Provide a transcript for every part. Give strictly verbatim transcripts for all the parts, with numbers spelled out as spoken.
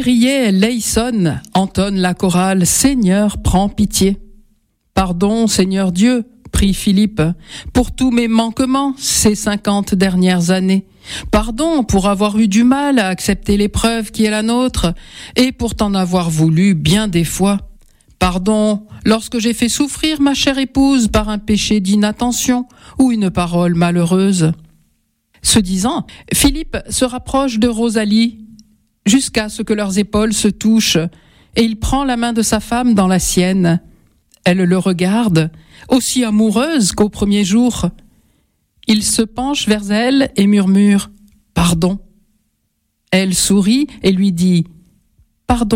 Kyrie eleison, entonne la chorale, Seigneur, prends pitié. Pardon, Seigneur Dieu, prie Philippe, pour tous mes manquements ces cinquante dernières années. Pardon pour avoir eu du mal à accepter l'épreuve qui est la nôtre et pour t'en avoir voulu bien des fois. Pardon lorsque j'ai fait souffrir ma chère épouse par un péché d'inattention ou une parole malheureuse. Ce disant, Philippe se rapproche de Rosalie jusqu'à ce que leurs épaules se touchent et il prend la main de sa femme dans la sienne. Elle le regarde, aussi amoureuse qu'au premier jour. Il se penche vers elle et murmure « Pardon ». Elle sourit et lui dit « Pardon ».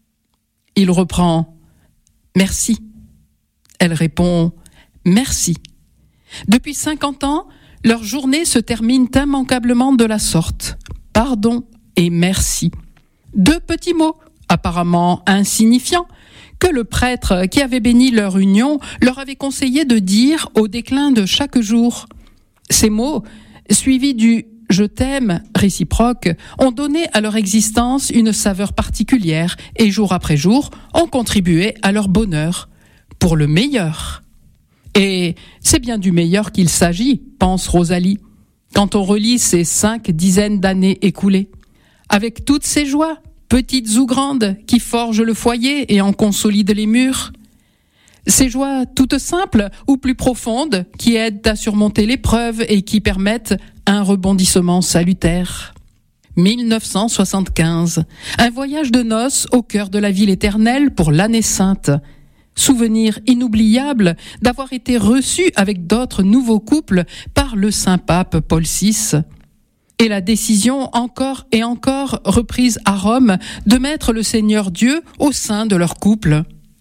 Il reprend « Merci ». Elle répond « Merci ». Depuis cinquante ans, leurs journées se terminent immanquablement de la sorte. Pardon et merci. Deux petits mots, apparemment insignifiants, que le prêtre qui avait béni leur union leur avait conseillé de dire au déclin de chaque jour. Ces mots, suivis du « je t'aime » réciproque, ont donné à leur existence une saveur particulière et jour après jour ont contribué à leur bonheur, pour le meilleur. Et c'est bien du meilleur qu'il s'agit, pense Rosalie, quand on relit ces cinq dizaines d'années écoulées. Avec toutes ces joies, petites ou grandes, qui forgent le foyer et en consolident les murs. Ces joies toutes simples ou plus profondes qui aident à surmonter l'épreuve et qui permettent un rebondissement salutaire. mille neuf cent soixante-quinze, un voyage de noces au cœur de la ville éternelle pour l'année sainte. Souvenir inoubliable d'avoir été reçu avec d'autres nouveaux couples par le Saint-Pape Paul six. Et la décision encore et encore reprise à Rome de mettre le Seigneur Dieu au sein de leur couple.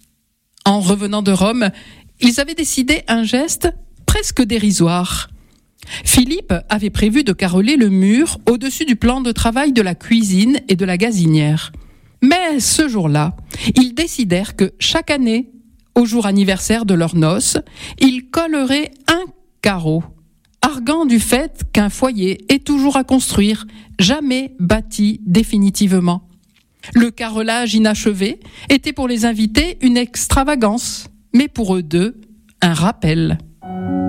En revenant de Rome, ils avaient décidé un geste presque dérisoire. Philippe avait prévu de carreler le mur au-dessus du plan de travail de la cuisine et de la gazinière. Mais ce jour-là, ils décidèrent que chaque année, au jour anniversaire de leurs noces, ils colleraient un carreau, arguant du fait qu'un foyer est toujours à construire, jamais bâti définitivement. Le carrelage inachevé était pour les invités une extravagance, mais pour eux deux, un rappel.